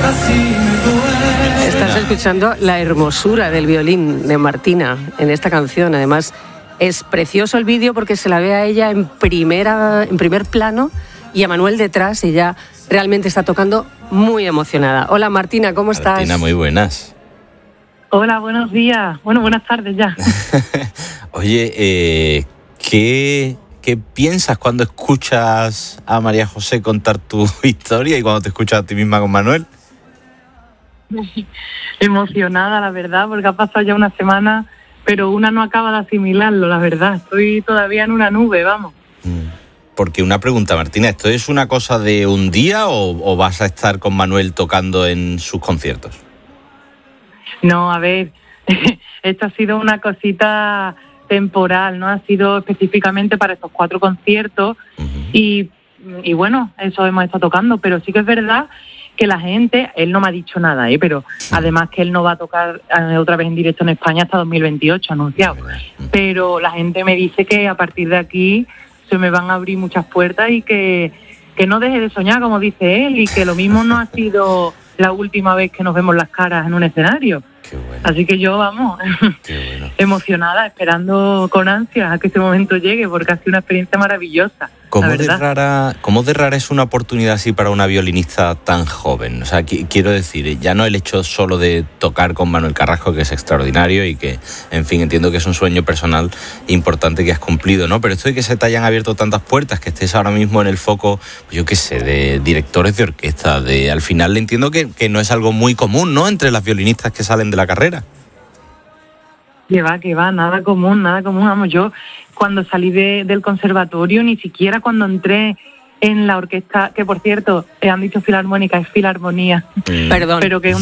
Estás escuchando la hermosura del violín de Martina en esta canción. Además, es precioso el vídeo porque se la ve a ella en primer plano y a Manuel detrás. Ella realmente está tocando muy emocionada. Hola Martina, ¿cómo estás? Martina, muy buenas. Hola, buenos días. Bueno, buenas tardes ya. Oye, ¿qué piensas cuando escuchas a María José contar tu historia y cuando te escuchas a ti misma con Manuel? Emocionada, la verdad, porque ha pasado ya una semana, pero una no acaba de asimilarlo, la verdad. Estoy todavía en una nube, vamos. Porque una pregunta, Martina, ¿esto es una cosa de un día o vas a estar con Manuel tocando en sus conciertos? No, a ver, esto ha sido una cosita temporal, ¿no? Ha sido específicamente para estos 4 conciertos y bueno, eso hemos estado tocando, pero sí que es verdad que la gente, él no me ha dicho nada, pero además que él no va a tocar otra vez en directo en España hasta 2028, anunciado. Pero la gente me dice que a partir de aquí se me van a abrir muchas puertas y que no deje de soñar, como dice él, y que lo mismo no ha sido la última vez que nos vemos las caras en un escenario. Qué bueno. Así que yo, vamos, bueno, emocionada, esperando con ansias a que ese momento llegue, porque ha sido una experiencia maravillosa. ¿Cómo de rara es una oportunidad así para una violinista tan joven? O sea, quiero decir, ya no el hecho solo de tocar con Manuel Carrasco, que es extraordinario y que, en fin, entiendo que es un sueño personal importante que has cumplido, ¿no? Pero esto de que se te hayan abierto tantas puertas, que estés ahora mismo en el foco, yo qué sé, de directores de orquesta, al final le entiendo que no es algo muy común, ¿no?, entre las violinistas que salen de la carrera. Que va, nada común, vamos, yo cuando salí del conservatorio, ni siquiera cuando entré en la orquesta, que por cierto, han dicho filarmónica, es filarmonía, Perdón, pero que es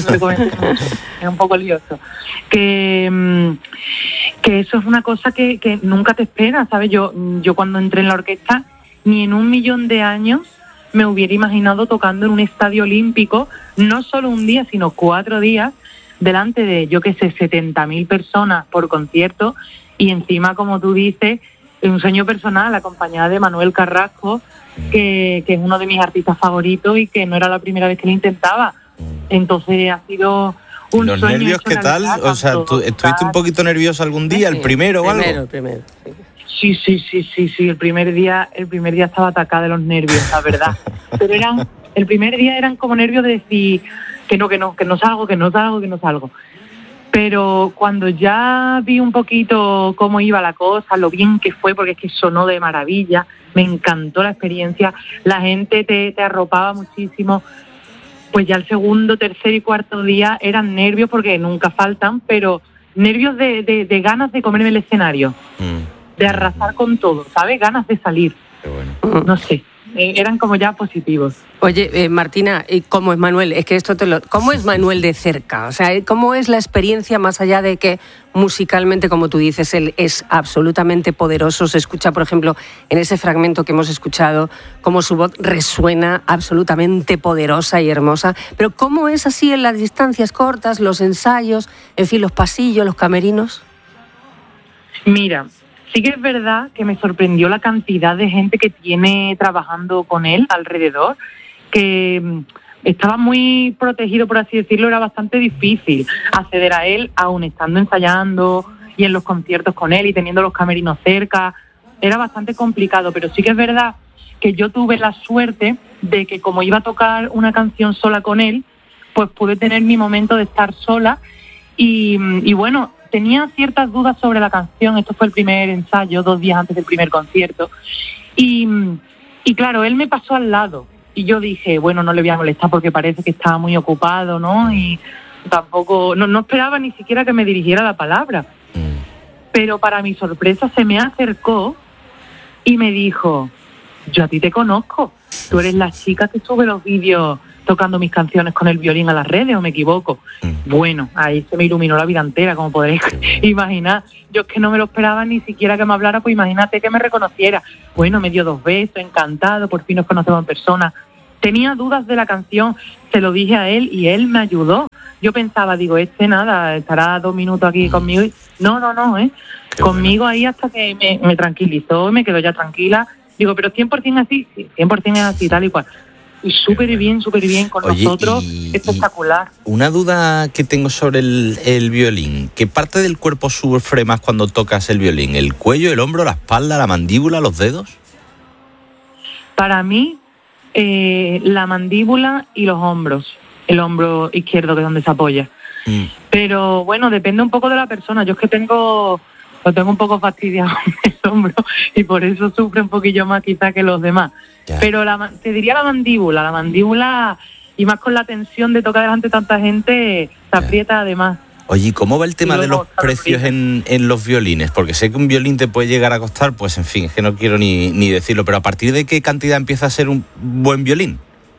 un poco lioso, que eso es una cosa que nunca te esperas, ¿sabes? Yo cuando entré en la orquesta, ni en 1.000.000 de años me hubiera imaginado tocando en un estadio olímpico, no solo un día, sino 4 días, delante de, yo qué sé, 70.000 personas por concierto, y encima, como tú dices, un sueño personal acompañada de Manuel Carrasco, que es uno de mis artistas favoritos y que no era la primera vez que lo intentaba. Entonces ha sido un sueño. ¿Los nervios qué tal? O sea, ¿tú estuviste un poquito nervioso algún día, el primero o algo? Primero. Sí, el primer día estaba atacada de los nervios, la verdad. Pero el primer día eran como nervios de decir que no salgo. Pero cuando ya vi un poquito cómo iba la cosa, lo bien que fue, porque es que sonó de maravilla, me encantó la experiencia, la gente te arropaba muchísimo, pues ya el segundo, tercer y cuarto día eran nervios, porque nunca faltan, pero nervios de ganas de comerme el escenario, de arrasar con todo, ¿sabes? Ganas de salir. Qué bueno. No sé, eran como ya positivos. Oye, Martina, ¿cómo es Manuel? Es que ¿cómo es Manuel de cerca? O sea, ¿cómo es la experiencia más allá de que musicalmente, como tú dices, él es absolutamente poderoso? Se escucha, por ejemplo, en ese fragmento que hemos escuchado, cómo su voz resuena absolutamente poderosa y hermosa. Pero ¿cómo es así en las distancias cortas, los ensayos, en fin, los pasillos, los camerinos? Mira, sí que es verdad que me sorprendió la cantidad de gente que tiene trabajando con él alrededor, que estaba muy protegido, por así decirlo, era bastante difícil acceder a él, aún estando ensayando y en los conciertos con él y teniendo los camerinos cerca, era bastante complicado, pero sí que es verdad que yo tuve la suerte de que como iba a tocar una canción sola con él, pues pude tener mi momento de estar sola y bueno, tenía ciertas dudas sobre la canción. Esto fue el primer ensayo, 2 días antes del primer concierto. Y claro, él me pasó al lado. Y yo dije, bueno, no le voy a molestar porque parece que estaba muy ocupado, ¿no? Y tampoco, no esperaba ni siquiera que me dirigiera la palabra. Pero para mi sorpresa se me acercó y me dijo, yo a ti te conozco. Tú eres la chica que sube los vídeos tocando mis canciones con el violín a las redes, ¿o me equivoco? Bueno, ahí se me iluminó la vida entera, como podréis imaginar. Yo es que no me lo esperaba ni siquiera que me hablara, pues imagínate que me reconociera. Bueno, me dio 2 besos, encantado, por fin nos conocemos en persona. Tenía dudas de la canción, se lo dije a él y él me ayudó. Yo pensaba, digo, nada, estará 2 minutos aquí conmigo. No, conmigo ahí hasta que me tranquilizó, me quedó ya tranquila. Digo, pero 100% así, sí, 100% es así, tal y cual. y súper bien con nosotros, espectacular. Una duda que tengo sobre el violín, ¿qué parte del cuerpo sufre más cuando tocas el violín? ¿El cuello, el hombro, la espalda, la mandíbula, los dedos? Para mí, la mandíbula y los hombros, el hombro izquierdo que es donde se apoya. Pero bueno, depende un poco de la persona. Yo es que lo tengo un poco fastidiado el hombro y por eso sufre un poquillo más quizá que los demás. Ya. Pero te diría la mandíbula, y más con la tensión de tocar delante de tanta gente, se aprieta además. Oye, ¿cómo va el tema de los precios en los violines? Porque sé que un violín te puede llegar a costar, pues en fin, es que no quiero ni decirlo, pero ¿a partir de qué cantidad empieza a ser un buen violín?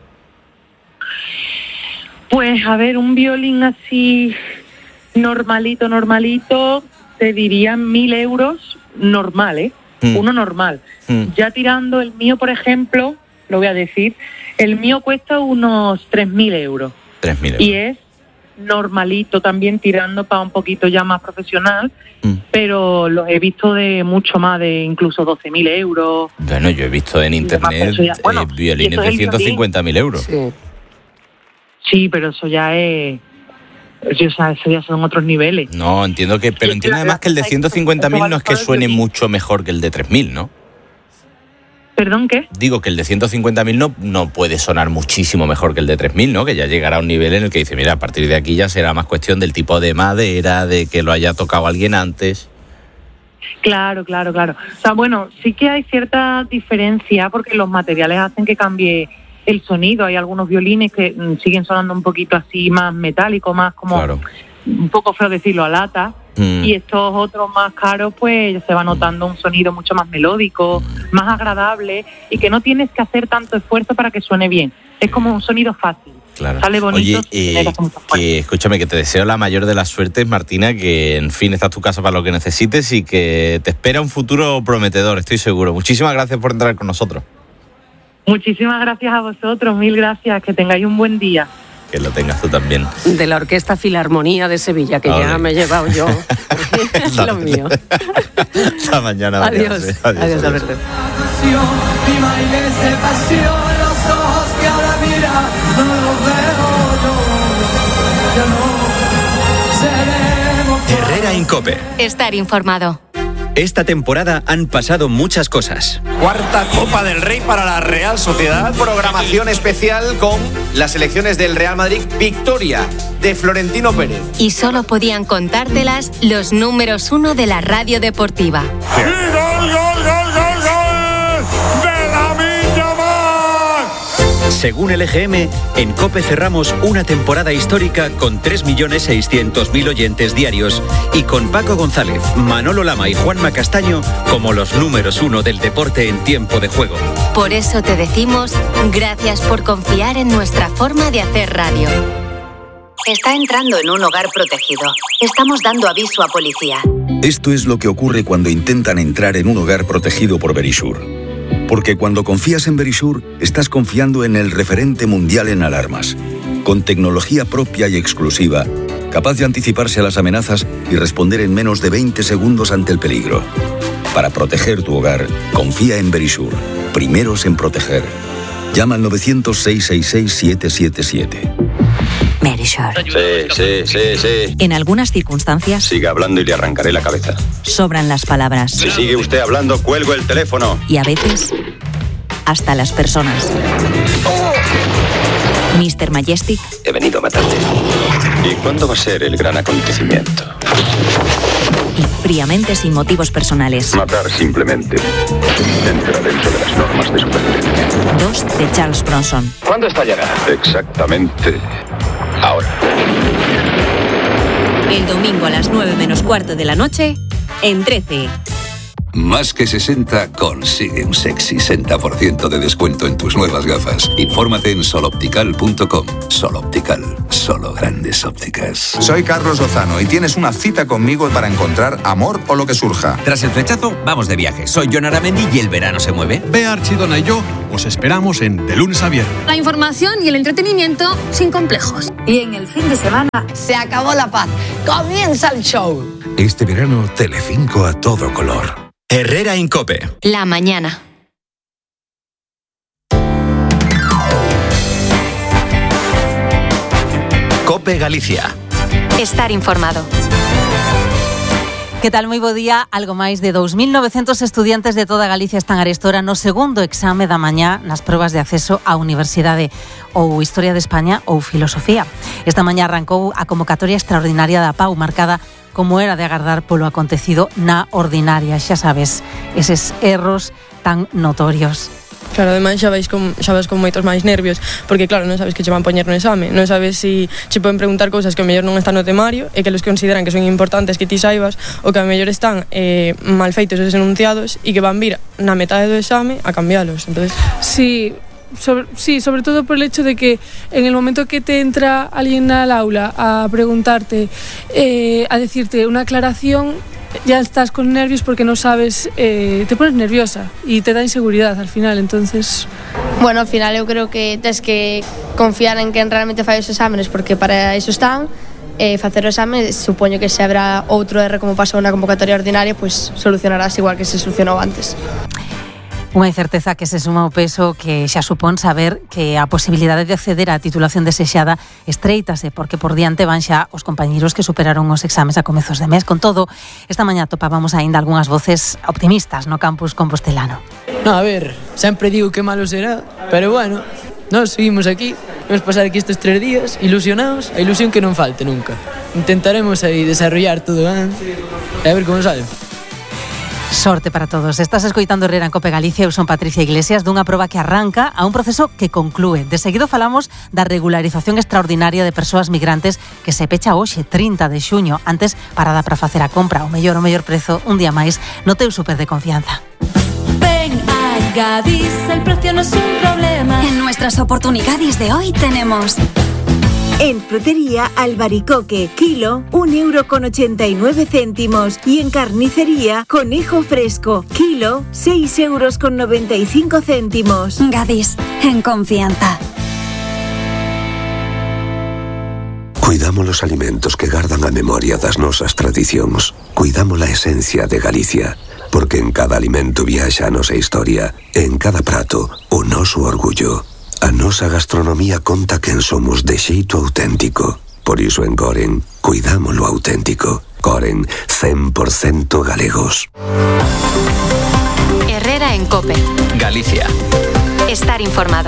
Pues a ver, un violín así normalito, te dirían 1.000 euros normal, ¿eh? Uno normal. Ya tirando el mío, por ejemplo, lo voy a decir, el mío cuesta unos 3.000 euros. 3.000 euros. Y es normalito también, tirando para un poquito ya más profesional, pero los he visto de mucho más, de incluso 12.000 euros. Bueno, yo he visto en internet violines de 150.000 euros. Sí, pero eso ya es... Eso ya son otros niveles. No, entiendo que... Pero entiendo además que el de 150.000 no es que suene mucho mejor que el de 3.000, ¿no? ¿Perdón, qué? Digo que el de 150.000 no puede sonar muchísimo mejor que el de 3.000, ¿no? Que ya llegará a un nivel en el que dice, mira, a partir de aquí ya será más cuestión del tipo de madera, de que lo haya tocado alguien antes. Claro. O sea, bueno, sí que hay cierta diferencia porque los materiales hacen que cambie el sonido. Hay algunos violines que siguen sonando un poquito así más metálico, más como un poco feo decirlo, a lata. Y estos otros más caros, pues se va notando un sonido mucho más melódico, más agradable y que no tienes que hacer tanto esfuerzo para que suene bien. Es como un sonido fácil. Claro. Sale bonito. Oye, escúchame, que te deseo la mayor de las suertes, Martina, que en fin, esta es tu casa para lo que necesites y que te espera un futuro prometedor, estoy seguro. Muchísimas gracias por entrar con nosotros. Muchísimas gracias a vosotros, 1000 gracias, que tengáis un buen día. Que lo tengas tú también. De la Orquesta Filarmonía de Sevilla, que ya me he llevado yo. Es lo mío. Hasta mañana. Adiós, Alberto. Herrera en COPE. Estar informado. Esta temporada han pasado muchas cosas. Cuarta Copa del Rey para la Real Sociedad. Programación especial con las selecciones del Real Madrid. Victoria de Florentino Pérez. Y solo podían contártelas los números 1 de la radio deportiva. ¡Y gol, gol, gol, gol, gol! ¡De Lamine Yamal! Según el EGM, en COPE cerramos una temporada histórica con 3.600.000 oyentes diarios y con Paco González, Manolo Lama y Juanma Castaño como los números 1 del deporte en tiempo de juego. Por eso te decimos gracias por confiar en nuestra forma de hacer radio. Está entrando en un hogar protegido. Estamos dando aviso a policía. Esto es lo que ocurre cuando intentan entrar en un hogar protegido por Verisure. Porque cuando confías en Verisure, estás confiando en el referente mundial en alarmas. Con tecnología propia y exclusiva, capaz de anticiparse a las amenazas y responder en menos de 20 segundos ante el peligro. Para proteger tu hogar, confía en Verisure. Primeros en proteger. Llama al 900-666-777. Verisure. Sí. En algunas circunstancias... Siga hablando y le arrancaré la cabeza. Sobran las palabras. Si sigue usted hablando, cuelgo el teléfono. Y a veces, hasta las personas. Mr. Majestic. He venido a matarte. ¿Y cuándo va a ser el gran acontecimiento? Y fríamente, sin motivos personales. Matar simplemente. Entra dentro de las normas de supervivencia. 2 de Charles Bronson. ¿Cuándo estallará? Exactamente ahora. El domingo a las 9 menos cuarto de la noche, en 13. Más que 60 consigue un sexy 60% de descuento en tus nuevas gafas. Infórmate en soloptical.com. Soloptical, solo grandes ópticas. Soy Carlos Lozano y tienes una cita conmigo para encontrar amor o lo que surja. Tras el flechazo, vamos de viaje. Soy Jon Aramendi y el verano se mueve. Bea Archidona y yo os esperamos en De Lunes a Viernes. La información y el entretenimiento sin complejos. Y en el fin de semana se acabó la paz. Comienza el show. Este verano, Telecinco a todo color. Herrera en COPE. La mañana. COPE Galicia. Estar informado. Que tal? Moi bo día. Algo máis de 2.900 estudiantes de toda Galicia están arestora no segundo exame da mañá nas probas de acceso á Universidade ou Historia de España ou Filosofía. Esta mañá arrancou a convocatoria extraordinaria da PAU, marcada como era de agardar polo acontecido na ordinaria. Xa sabes, eses erros tan notorios. Claro, ademais xa vas con moitos máis nervios, porque claro, non sabes que che van poñer no exame, non sabes si che poden preguntar cousas que ao mellor non están no temario e que los consideran que son importantes que ti saibas, ou que ao mellor están mal feitos esos enunciados e que van vir na metade do exame a cambialos. Entonces, sí, sobre todo por el hecho de que en el momento que te entra alguien al aula a preguntarte, a decirte una aclaración, ya estás con nervios porque no sabes, te pones nerviosa y te da inseguridad al final, entonces... Bueno, al final eu creo que tens que confiar en que realmente fai os exámenes, porque para iso están, facer o exame, supoño que se habrá outro erro como pasou na convocatoria ordinaria, pues solucionarás igual que se solucionou antes. Unha incerteza que se suma ao peso que xa supón saber que a posibilidade de acceder á titulación desexada estreítase, porque por diante van xa os compañeiros que superaron os exames a comezos de mes. Con todo, esta mañá topábamos aínda algunhas voces optimistas no campus compostelano. No, a ver, sempre digo que malo será, pero bueno, nós seguimos aquí, vamos pasar aquí estes 3 días ilusionados, a ilusión que non falte nunca. Intentaremos aí desarrollar todo, e a ver como sale. Sorte para todos. Estás escoitando Herrera en Cope Galicia. Eu son Patricia Iglesias, dunha proba que arranca a un proceso que conclúe. De seguido falamos da regularización extraordinaria de persoas migrantes que se pecha hoxe, 30 de xuño. Antes, parada para facer a compra. O mellor prezo, un día máis, no teu súper de confianza. Ven a Gadis, el precio no es un problema. En nuestras oportunidades de hoy tenemos... En frutería, albaricoque, kilo, 1,89 €. Y en carnicería, conejo fresco, kilo, 6,95 €. Gadis, en confianza. Cuidamos los alimentos que gardan a memoria das nosas tradicións. Cuidamos la esencia de Galicia, porque en cada alimento viaxa a nosa historia, e en cada prato o noso orgullo. A nosa gastronomía conta quen somos de xeito auténtico. Por iso en Coren, cuidamos lo auténtico. Coren, 100% galegos. Herrera en Cope. Galicia. Estar informado.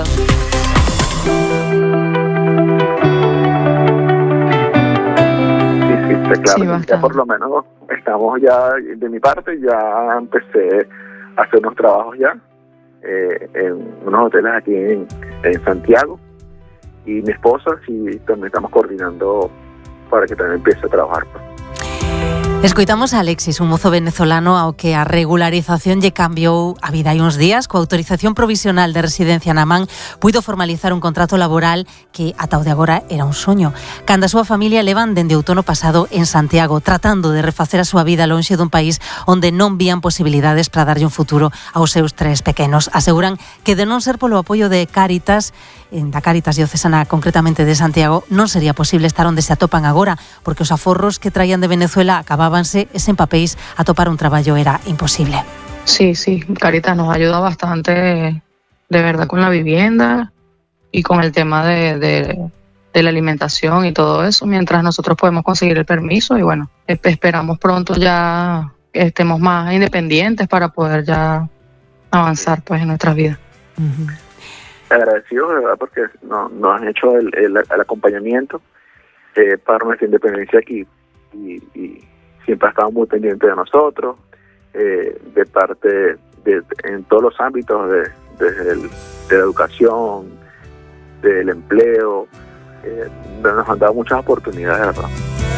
Sí, ya por lo menos estamos ya, de mi parte, ya empecé a hacer unos trabajos ya. En unos hoteles aquí en Santiago, y mi esposa sí también estamos coordinando para que también empiece a trabajar. Escoitamos a Alexis, un mozo venezolano ao que a regularización lle cambiou a vida hai uns días. Coa autorización provisional de residencia na man, puido formalizar un contrato laboral que ata o de agora era un soño. Cando a súa familia levan dende outono pasado en Santiago, tratando de refacer a súa vida lonxe dun país onde non vían posibilidades para darlle un futuro aos seus 3 pequenos. Aseguran que de non ser polo apoio de Cáritas, da Cáritas Diocesana concretamente de Santiago, non sería posible estar onde se atopan agora, porque os aforros que traían de Venezuela acabábanse e sen papéis atopar un traballo era imposible. Sí, Cáritas nos ayuda bastante, de verdad, con la vivienda y con el tema de la alimentación y todo eso, mientras nosotros podemos conseguir el permiso, y bueno, esperamos pronto ya que estemos más independientes para poder ya avanzar pues en nuestra vida. Uh-huh. Agradecidos, de verdad, porque nos han hecho el acompañamiento para nuestra independencia aquí, y siempre ha estado muy pendiente de nosotros, de parte en todos los ámbitos, desde de la educación, del empleo, nos han dado muchas oportunidades, ¿verdad?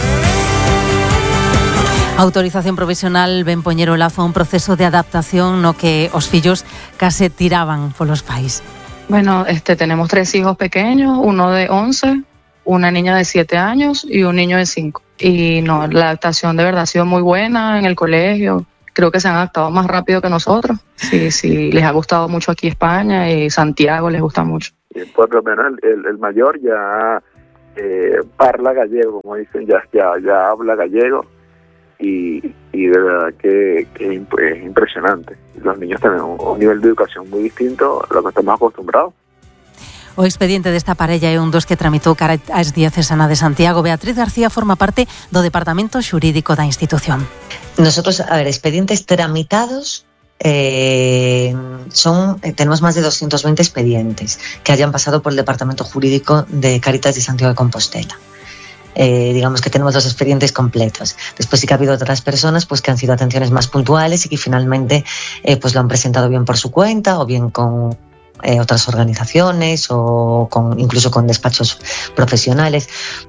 Autorización provisional ven poñer o lazo a un proceso de adaptación no que os fillos case tiraban polos pais. Bueno, tenemos 3 hijos pequeños, uno de 11, una niña de 7 años y un niño de 5. Y no, la adaptación de verdad ha sido muy buena en el colegio. Creo que se han adaptado más rápido que nosotros. Sí, les ha gustado mucho aquí España, y Santiago les gusta mucho. Por lo menos el mayor ya parla gallego, como dicen, ya habla gallego. Y de verdad que es impresionante. Los niños tienen un nivel de educación muy distinto a lo que estamos acostumbrados. O expediente desta parella é un dos que tramitou Cáritas Diocesana de Santiago. Beatriz García forma parte do Departamento Xurídico da institución. Nosotros, expedientes tramitados, tenemos más de 220 expedientes que hayan pasado por el Departamento Jurídico de Cáritas de Santiago de Compostela. Digamos que tenemos los expedientes completos. Después sí que ha habido otras personas pues que han sido atenciones más puntuales y que finalmente pues lo han presentado bien por su cuenta o bien con otras organizaciones o incluso con despachos profesionales.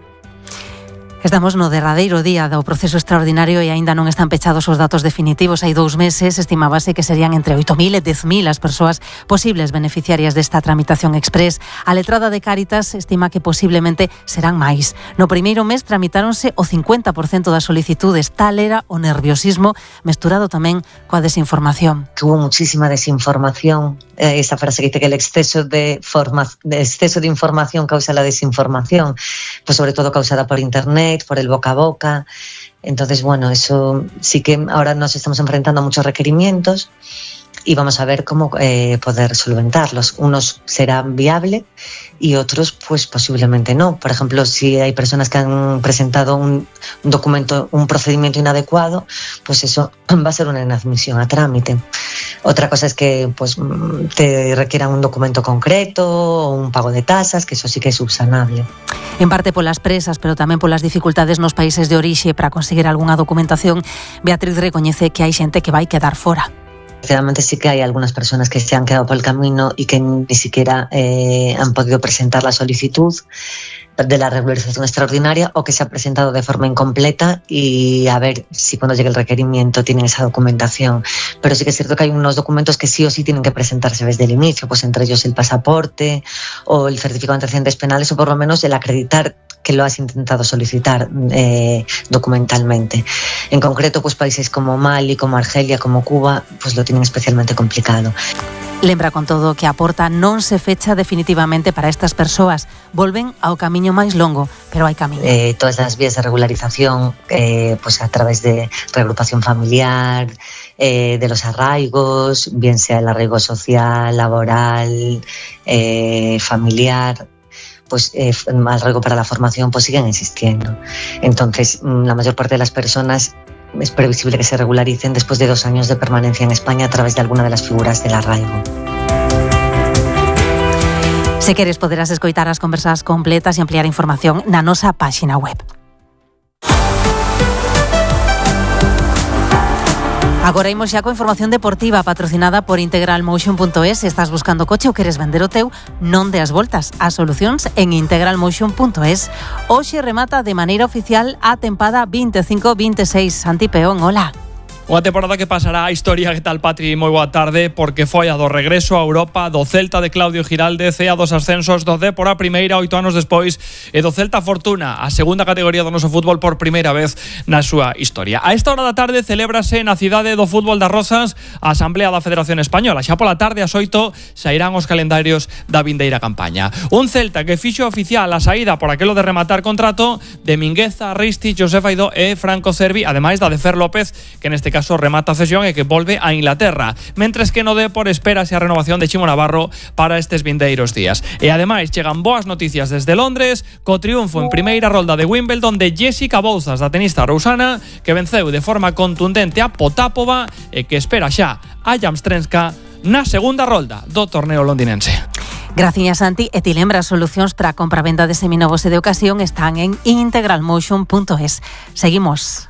Estamos no derradeiro día do proceso extraordinario e aínda non están pechados os datos definitivos. Hai 2 meses estimábase que serían entre 8.000 e 10.000 as persoas posibles beneficiarias desta tramitación express. A letrada de Cáritas estima que posiblemente serán máis. No primeiro mes tramitáronse o 50% das solicitudes. Tal era o nerviosismo mesturado tamén coa desinformación. Que hubo muchísima desinformación. Esa frase que dice que el exceso de información causa la desinformación, pues sobre todo causada por internet, por el boca a boca. Entonces, bueno, eso sí que ahora nos estamos enfrentando a muchos requerimientos y vamos a ver cómo poder solventarlos. Unos serán viables y otros pues posiblemente no. Por ejemplo, si hay personas que han presentado un documento, un procedimiento inadecuado, pues eso va a ser una inadmisión a trámite. Otra cosa es que pues te requieran un documento concreto o un pago de tasas, que eso sí que é subsanable. En parte polas presas, pero tamén polas dificultades nos países de orixe para conseguir algunha documentación, Beatriz recoñece que hai xente que vai quedar fora. Realmente sí que hay algunas personas que se han quedado por el camino y que ni siquiera han podido presentar la solicitud de la regularización extraordinaria o que se ha presentado de forma incompleta y a ver si cuando llegue el requerimiento tienen esa documentación. Pero sí que es cierto que hay unos documentos que sí o sí tienen que presentarse desde el inicio, pues entre ellos el pasaporte o el certificado de antecedentes penales o por lo menos el acreditar que lo has intentado solicitar documentalmente. En concreto, pues países como Mali, como Argelia, como Cuba, pues lo tienen especialmente complicado. Lembra con todo que a porta non se fecha definitivamente para estas persoas. Volven ao camiño máis longo, pero hai camiño. Todas as vías de regularización, pues a través de reagrupación familiar, de los arraigos, bien sea el arraigo social, laboral, familiar, pues arraigo para la formación, pues siguen existiendo. Entonces, la mayor parte de las personas es previsible que se regularicen después de 2 años de permanencia en España a través de alguna de las figuras del arraigo. Se queres poderás escoitar as conversas completas e ampliar información na nosa páxina web. Agora imos xa coa información deportiva patrocinada por integralmotion.es. Estás buscando coche ou queres vender o teu? Non deas voltas. As solucións en integralmotion.es. Hoxe remata de maneira oficial a tempada 25-26. Santi Peón, hola. Unha temporada que pasará a historia. Que tal, Patri? Moi boa tarde, porque foi a do regreso a Europa do Celta de Claudio Giraldez e a dos ascensos do Dépor a primeira 8 anos despois e do Celta Fortuna, a segunda categoría do noso fútbol por primeira vez na súa historia. A esta hora da tarde celébrase na cidade do fútbol das Rozas a Asamblea da Federación Española. Xa pola tarde ás 8 sairán os calendarios da vindeira campaña. Un Celta que fixo oficial a saída por aquelo de rematar contrato de Mingueza, Risti, José Faidó e Franco Cervi, ademais da de Fer López, que neste caso remata a cesión e que volve a Inglaterra, mentres que no Dépor espérase a renovación de Chimo Navarro para estes vindeiros días. E ademais chegan boas noticias desde Londres co triunfo en primeira rolda de Wimbledon de Jessica Bouzas, da tenista rousana, que venceu de forma contundente a Potapova e que espera xa a Jamstrenska na segunda rolda do torneo londinense. Gracias, Santi. E ti lembra, as solucións para a compra-venda de seminovos e de ocasión están en integralmotion.es. Seguimos.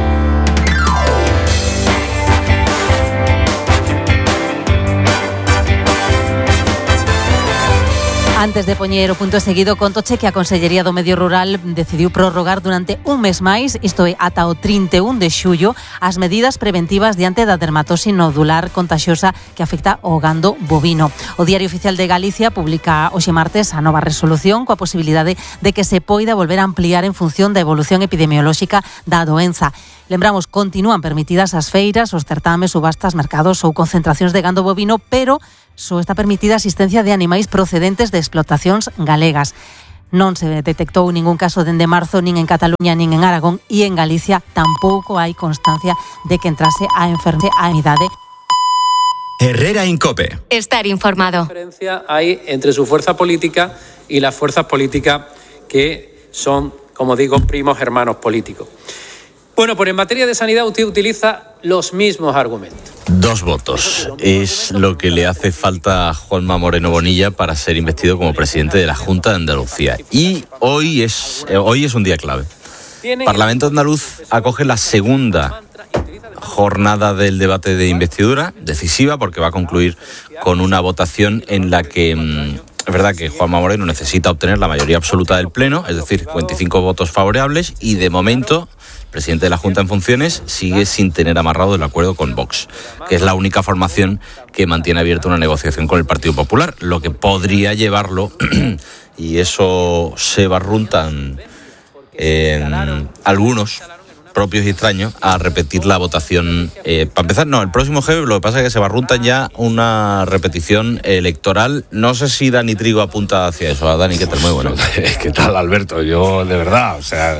Antes de poñer o punto seguido, contoche que a Consellería do Medio Rural decidiu prorrogar durante un mes máis, isto é, ata o 31 de xullo, as medidas preventivas diante da dermatose nodular contagiosa que afecta ao gando bovino. O Diario Oficial de Galicia publica hoxe martes a nova resolución coa posibilidade de que se poida volver a ampliar en función da evolución epidemiolóxica da doenza. Lembramos, continúan permitidas as feiras, os certames, subastas, mercados ou concentracións de gando bovino, pero só está permitida a asistencia de animais procedentes de explotacións galegas. Non se detectou ningún caso dende marzo, nin en Cataluña, nin en Aragón, e en Galicia tampouco hai constancia de que entrase a enfermidade. Herrera en COPE. Estar informado. ¿Qué diferencia hay entre su fuerza política y las fuerzas políticas que son, como digo, primos hermanos políticos? Bueno, pues en materia de sanidad usted utiliza los mismos argumentos. 2 votos. Es lo que le hace falta a Juanma Moreno Bonilla para ser investido como presidente de la Junta de Andalucía. Y hoy es un día clave. El Parlamento andaluz acoge la segunda jornada del debate de investidura, decisiva porque va a concluir con una votación en la que es verdad que Juanma Moreno necesita obtener la mayoría absoluta del Pleno, es decir, 25 votos favorables, y de momento el presidente de la Junta en funciones sigue sin tener amarrado el acuerdo con Vox, que es la única formación que mantiene abierta una negociación con el Partido Popular, lo que podría llevarlo, y eso se barruntan algunos propios y extraños, a repetir la votación. Para empezar, no, el próximo jueves lo que pasa es que se barruntan ya una repetición electoral. No sé si Dani Trigo apunta hacia eso. Dani, ¿qué tal? Muy bueno. ¿Qué tal, Alberto? Yo, de verdad, o sea,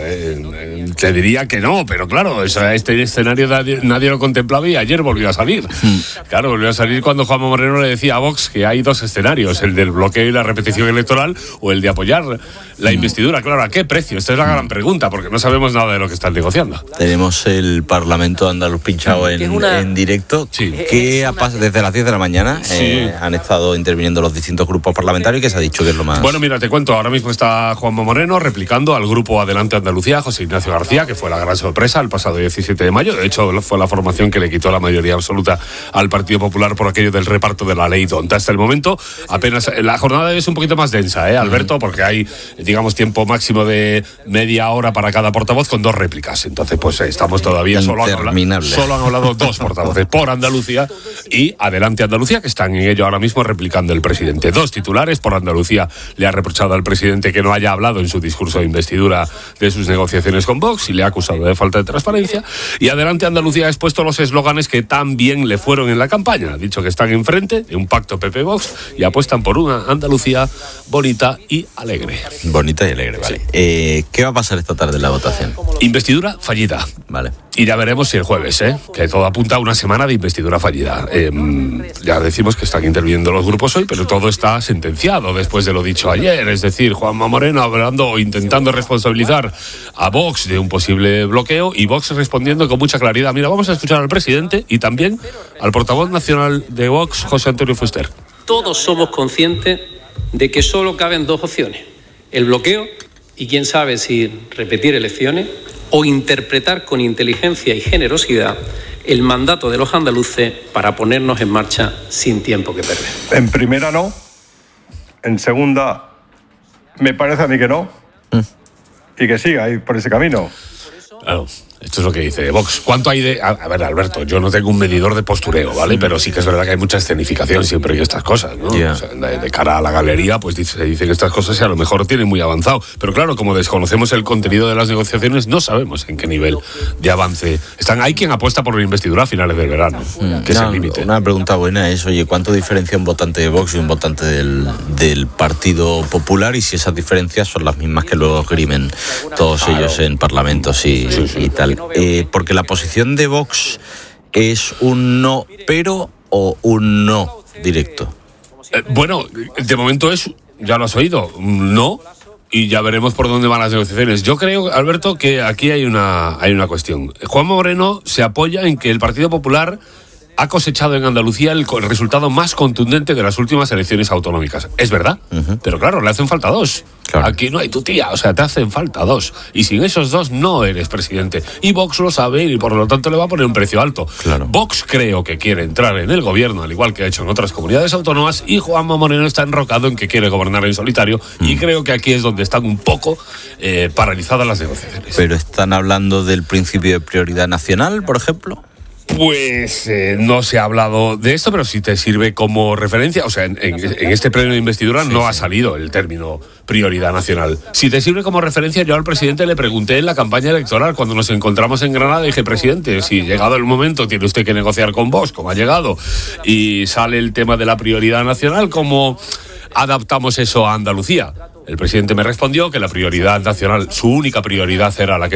te diría que no, pero claro, este escenario nadie lo contemplaba y ayer volvió a salir. Claro, volvió a salir cuando Juanma Moreno le decía a Vox que hay 2 escenarios, el del bloqueo y la repetición electoral o el de apoyar la investidura. Claro, ¿a qué precio? Esta es la gran pregunta, porque no sabemos nada de lo que están negociando. Tenemos el Parlamento andaluz pinchado en directo, que desde las 10 de la mañana han estado interviniendo los distintos grupos parlamentarios, que se ha dicho que es lo más... Bueno, mira, te cuento, ahora mismo está Juanma Moreno replicando al grupo Adelante Andalucía, José Ignacio García, que fue la gran sorpresa el pasado 17 de mayo. De hecho, fue la formación que le quitó la mayoría absoluta al Partido Popular por aquello del reparto de la ley tonta. Hasta el momento, apenas la jornada es un poquito más densa, Alberto, porque hay, digamos, tiempo máximo de media hora para cada portavoz con 2 réplicas. Entonces, pues estamos todavía, solo han hablado 2 portavoces por Andalucía y Adelante Andalucía, que están en ello ahora mismo replicando el presidente. 2 titulares. Por Andalucía le ha reprochado al presidente que no haya hablado en su discurso de investidura de sus negociaciones con Vox y le ha acusado de falta de transparencia. Y Adelante Andalucía ha expuesto los eslóganes que tan bien le fueron en la campaña. Ha dicho que están enfrente de un pacto PP-Vox y apuestan por una Andalucía bonita y alegre. Bonita y alegre, vale. Sí. ¿Qué va a pasar esta tarde en la votación? Investidura fallida. Vale. Y ya veremos si el jueves, que todo apunta a una semana de investidura fallida. Ya decimos que están interviniendo los grupos hoy, pero todo está sentenciado después de lo dicho ayer. Es decir, Juanma Moreno hablando o intentando responsabilizar a Vox de un posible bloqueo y Vox respondiendo con mucha claridad. Mira, vamos a escuchar al presidente y también al portavoz nacional de Vox, José Antonio Fuster. Todos somos conscientes de que solo caben 2 opciones: el bloqueo y quién sabe si repetir elecciones, o interpretar con inteligencia y generosidad el mandato de los andaluces para ponernos en marcha sin tiempo que perder. En primera no, en segunda me parece a mí que no, y que siga ahí por ese camino. Claro, esto es lo que dice Vox. ¿Cuánto hay de...? A ver, Alberto, yo no tengo un medidor de postureo, ¿vale? Pero sí que es verdad que hay mucha escenificación siempre en estas cosas, ¿no? O sea, de cara a la galería, pues se dicen estas cosas y a lo mejor tienen muy avanzado. Pero claro, como desconocemos el contenido de las negociaciones, no sabemos en qué nivel de avance están. Hay quien apuesta por la investidura a finales del verano, que es el límite. Una pregunta buena es, oye, ¿cuánto diferencia un votante de Vox y un votante del Partido Popular? Y si esas diferencias son las mismas que luego esgrimen todos ellos en parlamentos y tal. Porque la posición de Vox es un no, pero o un no directo. Bueno, de momento es, ya lo has oído, un no, y ya veremos por dónde van las negociaciones. Yo creo, Alberto, que aquí hay una cuestión. Juanma Moreno se apoya en que el Partido Popular ha cosechado en Andalucía el resultado más contundente de las últimas elecciones autonómicas. Es verdad, pero claro, le hacen falta 2. Claro. Aquí no hay tu tía, o sea, te hacen falta 2. Y sin esos 2 no eres presidente. Y Vox lo sabe y por lo tanto le va a poner un precio alto. Claro. Vox creo que quiere entrar en el gobierno, al igual que ha hecho en otras comunidades autónomas, y Juanma Moreno está enrocado en que quiere gobernar en solitario, y creo que aquí es donde están un poco paralizadas las negociaciones. ¿Pero están hablando del principio de prioridad nacional, por ejemplo? Pues no se ha hablado de esto, pero si te sirve como referencia, o sea, en este pleno de investidura no ha salido el término prioridad nacional. Si te sirve como referencia, yo al presidente le pregunté en la campaña electoral, cuando nos encontramos en Granada, dije, presidente, si llegado el momento tiene usted que negociar con Vox, como ha llegado, y sale el tema de la prioridad nacional, ¿cómo adaptamos eso a Andalucía? El presidente me respondió que la prioridad nacional, su única prioridad era la que